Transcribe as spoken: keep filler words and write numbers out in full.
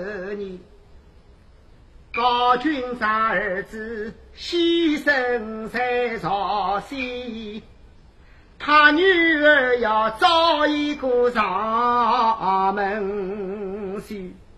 你高君三儿子牺牲在朝夕，他女儿要找一个上门婿。